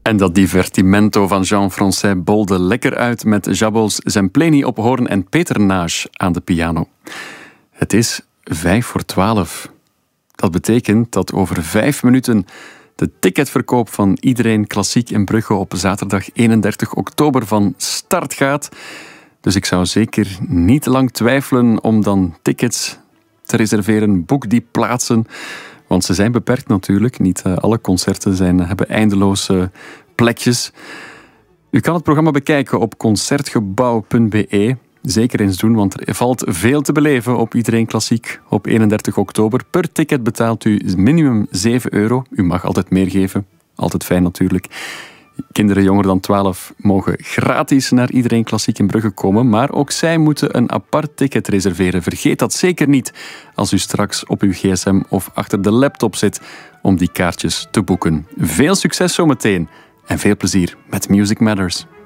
En dat divertimento van Jean-François bolde lekker uit met Jabos Zempleni op hoorn en Peter Nash aan de piano. Het is 11:55. Dat betekent dat over 5 minuten de ticketverkoop van Iedereen Klassiek in Brugge op zaterdag 31 oktober van start gaat. Dus ik zou zeker niet lang twijfelen om dan tickets te reserveren. Boek die plaatsen, want ze zijn beperkt natuurlijk. Niet alle concerten hebben eindeloze plekjes. U kan het programma bekijken op concertgebouw.be. Zeker eens doen, want er valt veel te beleven op Iedereen Klassiek op 31 oktober. Per ticket betaalt u minimum €7. U mag altijd meer geven. Altijd fijn natuurlijk. Kinderen jonger dan 12 mogen gratis naar Iedereen Klassiek in Brugge komen, maar ook zij moeten een apart ticket reserveren. Vergeet dat zeker niet als u straks op uw gsm of achter de laptop zit om die kaartjes te boeken. Veel succes zometeen en veel plezier met Music Matters.